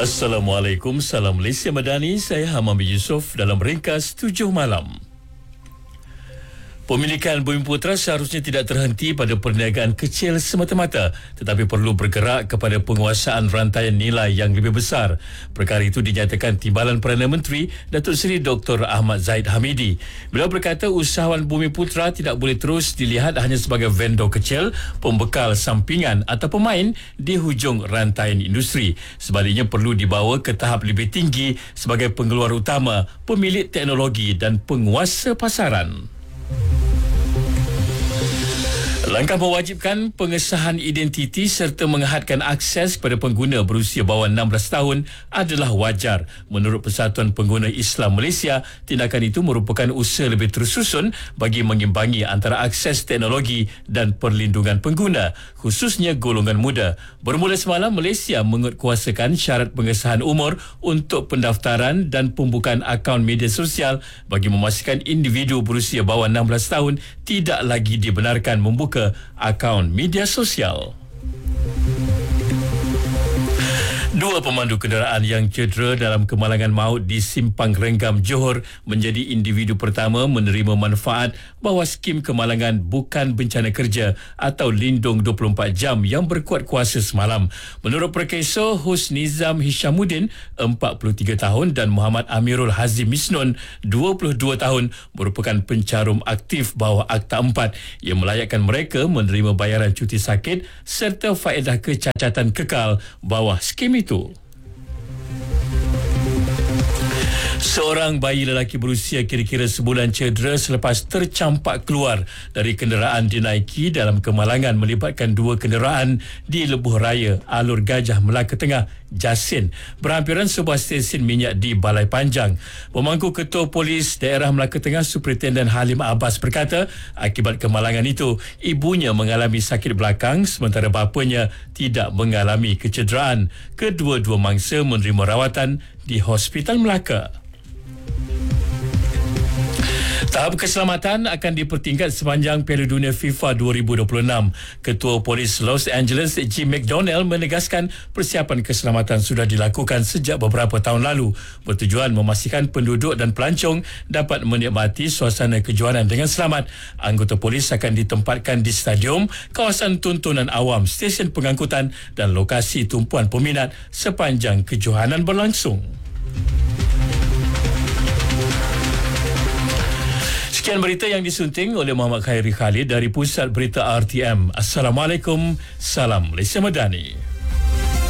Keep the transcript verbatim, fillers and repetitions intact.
Assalamualaikum, salam Malaysia Madani. Saya Hamam Yusof dalam ringkas tujuh malam. Pemilikan Bumiputera seharusnya tidak terhenti pada perniagaan kecil semata-mata, tetapi perlu bergerak kepada penguasaan rantaian nilai yang lebih besar. Perkara itu dinyatakan Timbalan Perdana Menteri Datuk Seri Doktor Ahmad Zahid Hamidi. Beliau berkata usahawan Bumiputera tidak boleh terus dilihat hanya sebagai vendor kecil, pembekal sampingan atau pemain di hujung rantaian industri. Sebaliknya perlu dibawa ke tahap lebih tinggi sebagai pengeluar utama, pemilik teknologi dan penguasa pasaran. Langkah mewajibkan pengesahan identiti serta menghadkan akses kepada pengguna berusia bawah enam belas tahun adalah wajar. Menurut Persatuan Pengguna Islam Malaysia, tindakan itu merupakan usaha lebih tersusun bagi mengimbangi antara akses teknologi dan perlindungan pengguna, khususnya golongan muda. Bermula semalam, Malaysia menguatkuasakan syarat pengesahan umur untuk pendaftaran dan pembukaan akaun media sosial bagi memastikan individu berusia bawah enam belas tahun tidak lagi dibenarkan membuka akaun media sosial. Dua pemandu kenderaan yang cedera dalam kemalangan maut di Simpang Renggam, Johor menjadi individu pertama menerima manfaat bawah skim kemalangan bukan bencana kerja atau lindung dua puluh empat jam yang berkuat kuasa semalam. Menurut perkesah, Husnizam Hishamuddin, empat puluh tiga tahun dan Muhammad Amirul Hazim Misnun, dua puluh dua tahun merupakan pencarum aktif bawah Akta empat yang melayakkan mereka menerima bayaran cuti sakit serta faedah kecacatan kekal bawah skim itu. Seorang bayi lelaki berusia kira-kira sebulan cedera selepas tercampak keluar dari kenderaan dinaiki dalam kemalangan melibatkan dua kenderaan di Lebuh Raya, Alur Gajah, Melaka Tengah, Jasin, berhampiran sebuah stesen minyak di Balai Panjang. Pemangku Ketua Polis Daerah Melaka Tengah, Superintenden Halim Abbas berkata, akibat kemalangan itu, ibunya mengalami sakit belakang sementara bapanya tidak mengalami kecederaan. Kedua-dua mangsa menerima rawatan di Hospital Melaka. Tahap keselamatan akan dipertingkat sepanjang Piala Dunia FIFA dua ribu dua puluh enam. Ketua Polis Los Angeles, Jim McDonnell, menegaskan persiapan keselamatan sudah dilakukan sejak beberapa tahun lalu, bertujuan memastikan penduduk dan pelancong dapat menikmati suasana kejuaraan dengan selamat. Anggota polis akan ditempatkan di stadium, kawasan tontonan awam, stesen pengangkutan dan lokasi tumpuan peminat sepanjang kejohanan berlangsung. Sekian berita yang disunting oleh Muhammad Khairi Khalid dari Pusat Berita R T M. Assalamualaikum, salam Malaysia Madani.